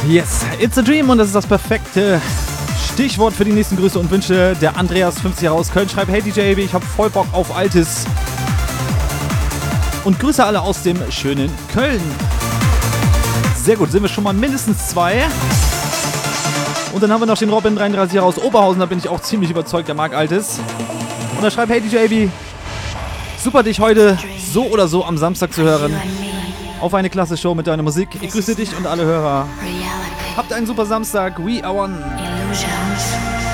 Yes, it's a dream und das ist das perfekte Stichwort für die nächsten Grüße und Wünsche. Der Andreas, 50 Jahre aus Köln, schreibt: Hey DJ AB, ich hab voll Bock auf Altes. Und Grüße alle aus dem schönen Köln. Sehr gut, sind wir schon mal mindestens 2. Und dann haben wir noch den Robin, 33 Jahre aus Oberhausen, da bin ich auch ziemlich überzeugt, der mag Altes. Und er schreibt: Hey DJ AB, super dich heute so oder so am Samstag zu hören. Auf eine klasse Show mit deiner Musik. Ich grüße dich und alle Hörer. Habt einen super Samstag. We are one.